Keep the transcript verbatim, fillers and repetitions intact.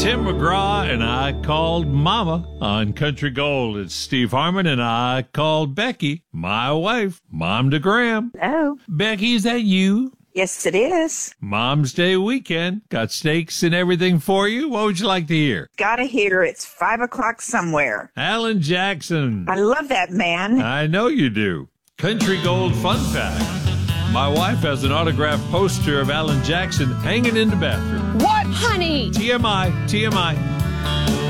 Tim McGraw, and I called Mama. On Country Gold, it's Steve Harmon, and I called Becky, my wife, Mom to Graham. Hello. Becky, is that you? Yes, it is. Mom's Day weekend. Got steaks and everything for you. What would you like to hear? Gotta hear it's five o'clock somewhere. Alan Jackson. I love that man. I know you do. Country Gold fun fact. My wife has an autographed poster of Alan Jackson hanging in the bathroom. What? Honey! T M I, T M I.